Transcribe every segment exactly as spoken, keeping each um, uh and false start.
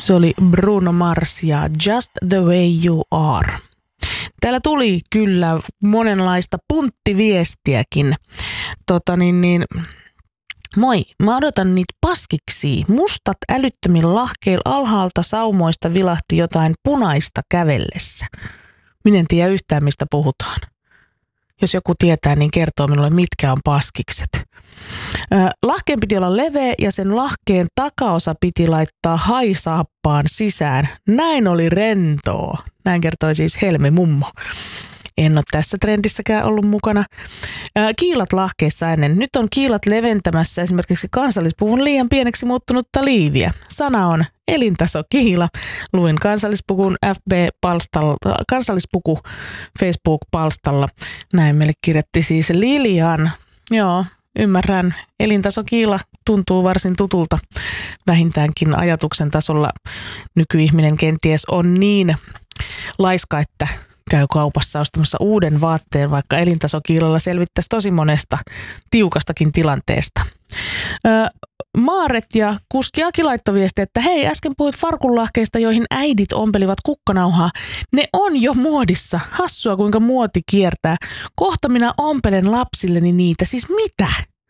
Se oli Bruno Mars ja Just the Way You Are. Täällä tuli kyllä monenlaista punttiviestiäkin. Tota niin, niin, moi, mä odotan niitä paskiksi. Mustat älyttömillä lahkeilla alhaalta saumoista vilahti jotain punaista kävellessä. Minä en tiedä yhtään, mistä puhutaan. Jos joku tietää, niin kertoo minulle, mitkä on paskikset. Lahkeen piti olla leveä ja sen lahkeen takaosa piti laittaa haisaappaan sisään. Näin oli rentoa. Näin kertoi siis Helmi mummo. En ole tässä trendissäkään ollut mukana. Kiilat lahkeissa ennen. Nyt on kiilat leventämässä esimerkiksi kansallispuvun liian pieneksi muuttunutta liiviä. Sana on elintasokiila. Luin kansallispukun F B-palstalla, kansallispuku Facebook-palstalla. Näin meille kirjatti siis Lilian. Joo, ymmärrän. Elintasokiila tuntuu varsin tutulta. Vähintäänkin ajatuksen tasolla nykyihminen kenties on niin laiska, että käy kaupassa ostamassa uuden vaatteen, vaikka elintasokiilalla selvittäisi tosi monesta tiukastakin tilanteesta. Öö, Maaret ja kuski Aki laittoi viesti, että hei, äsken puhuit farkunlahkeista, joihin äidit ompelivat kukkanauhaa. Ne on jo muodissa. Hassua, kuinka muoti kiertää. Kohta minä ompelen lapsilleni niitä. Siis mitä?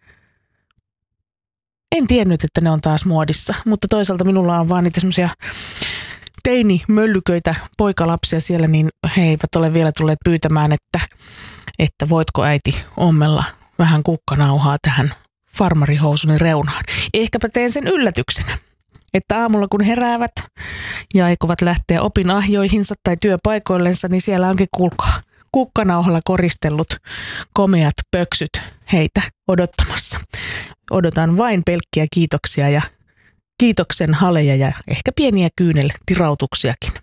En tiennyt, että ne on taas muodissa, mutta toisaalta minulla on vaan niitä semmoisia teini-möllyköitä poikalapsia siellä, niin he eivät ole vielä tulleet pyytämään, että, että voitko äiti ommella vähän kukkanauhaa tähän farmarihousuni reunaan. Ehkäpä teen sen yllätyksenä, että aamulla kun heräävät ja aikovat lähteä opinahjoihinsa tai työpaikoillensa, niin siellä onkin kuulkaa kukkanauhalla koristellut komeat pöksyt heitä odottamassa. Odotan vain pelkkiä kiitoksia ja kiitoksen haleja ja ehkä pieniä kyyneltirautuksiakin.